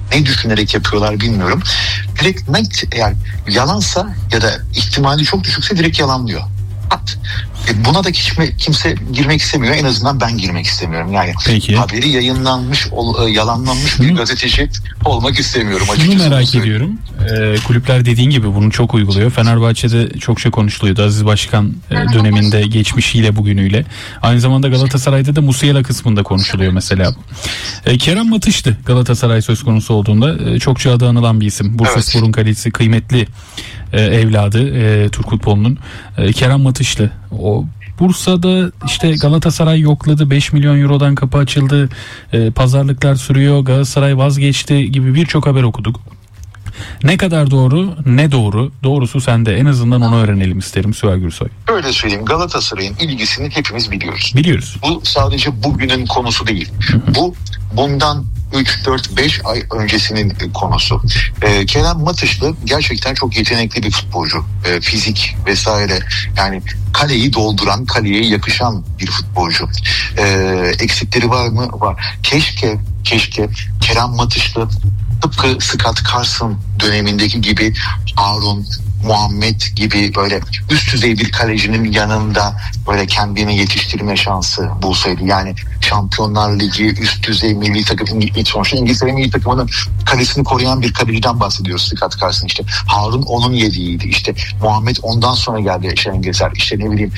ne düşünerek yapıyorlar bilmiyorum. Direkt net, eğer yalansa ya da ihtimali çok düşükse direkt yalanlıyor. Buna da kimse girmek istemiyor. En azından ben girmek istemiyorum. Yani peki, haberi yayınlanmış, yalanlanmış bir gazeteci olmak istemiyorum açıkçası. Bunu merak ediyorum. Kulüpler dediğin gibi bunu çok uyguluyor. Fenerbahçe'de çokça konuşuluyordu. Aziz Başkan döneminde, geçmişiyle, bugünüyle. Aynı zamanda Galatasaray'da da Musiala kısmında konuşuluyor mesela. Kerem Matış'tı Galatasaray söz konusu olduğunda. Çokça adı anılan bir isim. Bursaspor'un kalecisi, kıymetli evladı Türk futbolunun Kerem Matış'tı. O Bursa'da işte Galatasaray yokladı, 5 milyon eurodan kapı açıldı, pazarlıklar sürüyor, Galatasaray vazgeçti gibi birçok haber okuduk. Ne kadar doğru, ne doğru? Doğrusu sende. En azından onu öğrenelim isterim Süha Gürsoy. Öyle söyleyeyim, Galatasaray'ın ilgisini hepimiz biliyoruz. Biliyoruz. Bu sadece bugünün konusu değil. Bu bundan 3-4-5 ay öncesinin konusu. Kerem Matışlı gerçekten çok yetenekli bir futbolcu. Fizik vesaire, yani kaleyi dolduran, kaleye yakışan bir futbolcu. Eksikleri var mı? Var. Keşke Kerem Matışlı tıpkı Scott Carson dönemindeki gibi, Harun, Muhammed gibi böyle üst düzey bir kalecinin yanında böyle kendini yetiştirme şansı bulsaydı. Yani Şampiyonlar Ligi, üst düzey milli takım, sonuçta İngiltere milli takımının kalesini koruyan bir kaleciden bahsediyoruz, Scott Carson. İşte Harun onun yediğiydi. İşte Muhammed ondan sonra geldi, Şengezer. İşte ne bileyim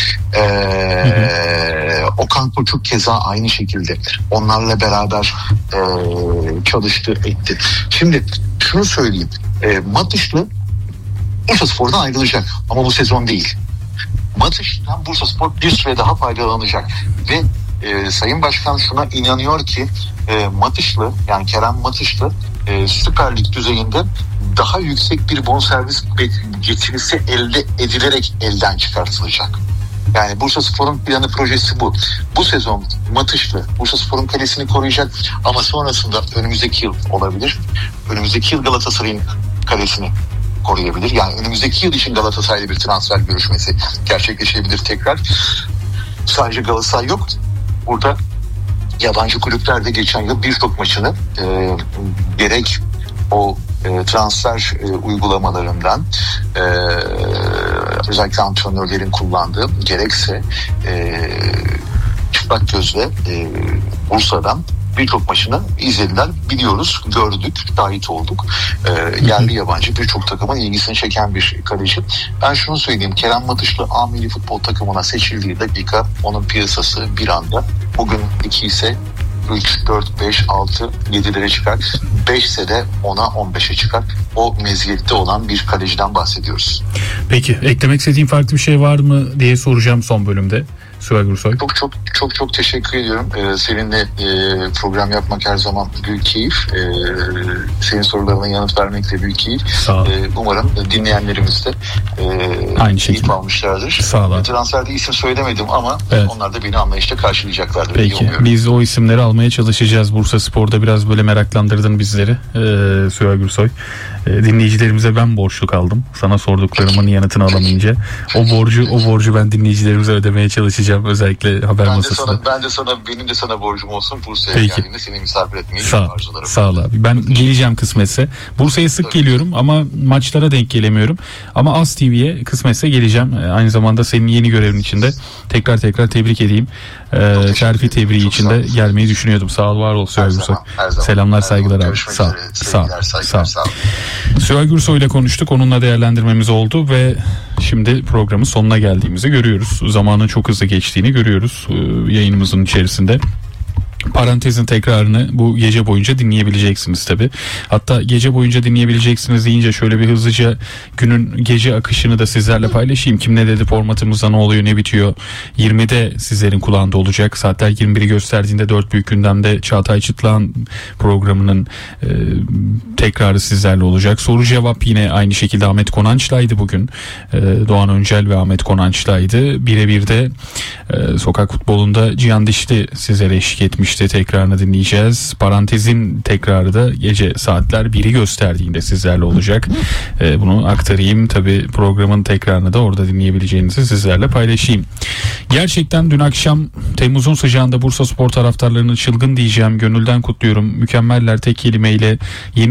Okan Koçuk keza aynı şekilde. Onlarla beraber çalıştı, etti. Şimdi şunu söyleyeyim. Matışlı Bursaspor'dan ayrılacak ama bu sezon değil. Matış'tan Bursaspor bir süre daha faydalanacak ve Sayın Başkan şuna inanıyor ki Matışlı, yani Kerem Matışlı Süper Lig düzeyinde daha yüksek bir bonservis getirisi elde edilerek elden çıkartılacak. Yani Bursaspor'un planı, projesi bu. Bu sezon Matışlı Bursaspor'un kalesini koruyacak ama sonrasında önümüzdeki yıl olabilir. Önümüzdeki yıl Galatasaray'ın kalesini koruyabilir. Yani önümüzdeki yıl için Galatasaray'la bir transfer görüşmesi gerçekleşebilir tekrar. Sadece Galatasaray yok. Burada yabancı kulüpler de geçen yıl birçok maçını gerek o transfer uygulamalarından özellikle antrenörlerin kullandığı, gerekse çıplak gözle Bursa'dan birçok maçını izlediler, biliyoruz, gördük, şahit olduk. Yerli yabancı birçok takımın ilgisini çeken bir kaleci. Ben şunu söyleyeyim, Kerem Matışlı A milli futbol takımına seçildiği dakika onun piyasası bir anda, bugün 2 ise 3, 4, 5, 6, 7'lere çıkar. 5 ise de 10'a 15'e çıkar. O meziyette olan bir kaleciden bahsediyoruz. Peki, eklemek istediğin farklı bir şey var mı diye soracağım son bölümde. Süha Gürsoy. Çok teşekkür ediyorum. Seninle program yapmak her zaman büyük keyif. Senin sorularına yanıt vermek de büyük keyif. Umarım dinleyenlerimiz de aynı keyif almışlardır. Sağ ol. Transferde isim söylemedim ama evet, onlar da beni anlayışla karşılayacaklardır. Peki, biz o isimleri almaya çalışacağız. Bursaspor'da biraz böyle meraklandırdın bizleri Süha Gürsoy. Dinleyicilerimize ben borçlu kaldım. Sana sorduklarımın yanıtını alamayınca. O borcu ben dinleyicilerimize ödemeye çalışacağım. Özellikle haber masasında. Benim de sana borcum olsun. Bursa'ya geldiğinde seni misafir etmeyi arzularım. Sağ ol abi. Ben geleceğim kısmetse. Bursa'ya sık geliyorum ama maçlara denk gelemiyorum. Ama AS TV'ye kısmetse geleceğim. Aynı zamanda senin yeni görevin için de tekrar tebrik edeyim. Şerfi tebriği için de gelmeyi düşünüyordum. Sağ ol, var ol Süha Gürsoy. Selamlar, saygılar abi. Sağ ol. Süha Gürsoy ile konuştuk. Onunla değerlendirmemiz oldu ve şimdi programın sonuna geldiğimizi görüyoruz. Zamanın çok hızlı geçtiğini görüyoruz yayınımızın içerisinde. Parantezin tekrarını bu gece boyunca dinleyebileceksiniz tabi. Hatta gece boyunca dinleyebileceksiniz deyince şöyle bir hızlıca günün gece akışını da sizlerle paylaşayım. Kim ne dedi formatımızda, ne oluyor ne bitiyor. 20'de sizlerin kulağında olacak. Saatler 21'i gösterdiğinde 4 büyük gündemde Çağatay Çıtlak'ın programının tekrarı sizlerle olacak. Soru cevap yine aynı şekilde Ahmet Konanç'laydı bugün. Doğan Öncel ve Ahmet Konanç'laydı. Birebir de sokak futbolunda Cihan Dişli sizlere eşlik etmişti. Tekrarını dinleyeceğiz. Parantezin tekrarı da gece saatler 1'i gösterdiğinde sizlerle olacak. Bunu aktarayım. Tabi programın tekrarını da orada dinleyebileceğinizi sizlerle paylaşayım. Gerçekten dün akşam Temmuz'un sıcağında Bursaspor taraftarlarını çılgın diyeceğim. Gönülden kutluyorum. Mükemmeller tek kelimeyle. Yeni